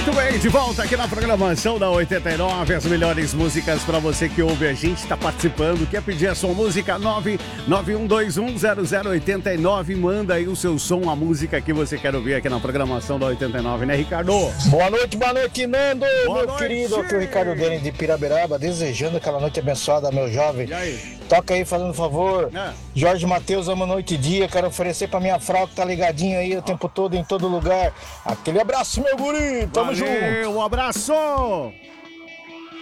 Muito bem, de volta aqui na programação da 89, as melhores músicas para você que ouve a gente, está participando, quer pedir a sua música, 991210089, manda aí o seu som, a música que você quer ouvir aqui na programação da 89, né, Ricardo? Boa noite, Nando, boa meu noite. Querido, aqui é o Ricardo Denis de Piraberaba, desejando aquela noite abençoada, meu jovem. E aí? Toca aí, fazendo um favor. É. Jorge Matheus, ama noite e dia, quero oferecer pra minha frau que tá ligadinho aí o tempo todo, em todo lugar. Aquele abraço, meu guri, tamo junto. Um abraço!